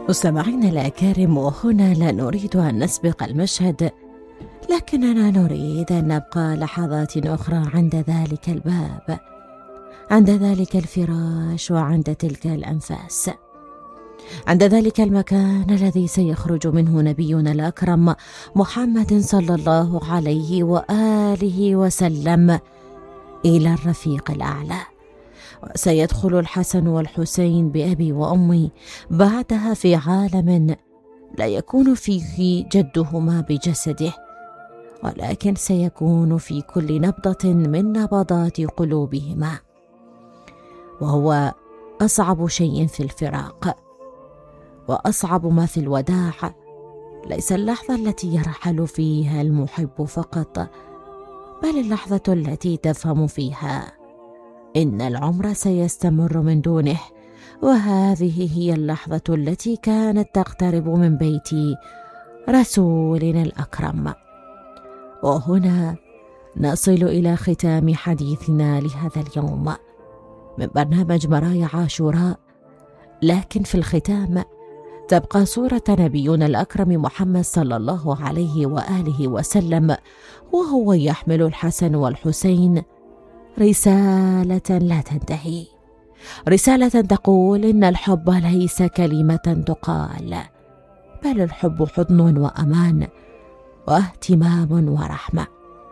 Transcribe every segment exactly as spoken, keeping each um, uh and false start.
مستمعينا الأكارم، وهنا لا نريد أن نسبق المشهد، لكننا نريد أن نبقى لحظات أخرى عند ذلك الباب، عند ذلك الفراش، وعند تلك الأنفاس، عند ذلك المكان الذي سيخرج منه نبينا الأكرم محمد صلى الله عليه وآله وسلم إلى الرفيق الأعلى، وسيدخل الحسن والحسين بأبي وأمي بعدها في عالم لا يكون فيه جدهما بجسده، ولكن سيكون في كل نبضة من نبضات قلوبهما، وهو أصعب شيء في الفراق، وأصعب ما في الوداع ليس اللحظة التي يرحل فيها المحب فقط، بل اللحظة التي تفهم فيها إن العمر سيستمر من دونه. وهذه هي اللحظة التي كانت تقترب من بيت رسولنا الأكرم. وهنا نصل إلى ختام حديثنا لهذا اليوم من برنامج مرايا عاشوراء، لكن في الختام تبقى صورة نبينا الأكرم محمد صلى الله عليه وآله وسلم وهو يحمل الحسن والحسين رسالة لا تنتهي، رسالة تقول إن الحب ليس كلمة تقال، بل الحب حضن وأمان واهتمام ورحمة.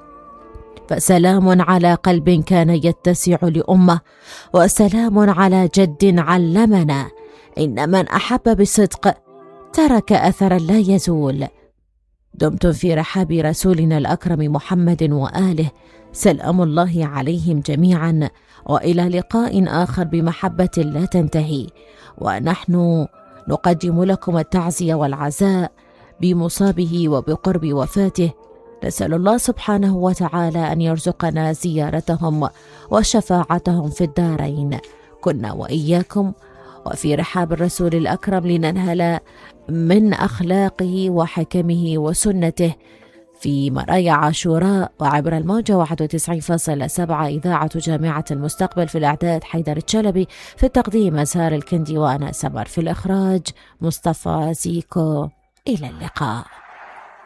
فسلام على قلب كان يتسع لأمة، وسلام على جد علمنا إن من أحب بصدق ترك أثرا لا يزول. دمتم في رحاب رسولنا الأكرم محمد وآله، سلام الله عليهم جميعا، وإلى لقاء آخر بمحبة لا تنتهي. ونحن نقدم لكم التعزية والعزاء بمصابه وبقرب وفاته، نسأل الله سبحانه وتعالى أن يرزقنا زيارتهم وشفاعتهم في الدارين، كنا وإياكم وفي رحاب الرسول الأكرم لننهل من أخلاقه وحكمه وسنته في مرايا عاشوراء، وعبر الموجة واحد وتسعين فاصلة سبعة إذاعة جامعة المستقبل. في الإعداد حيدر الشلبي، في التقديم أزهار الكندي، وأنا سمر في الإخراج مصطفى زيكو. إلى اللقاء.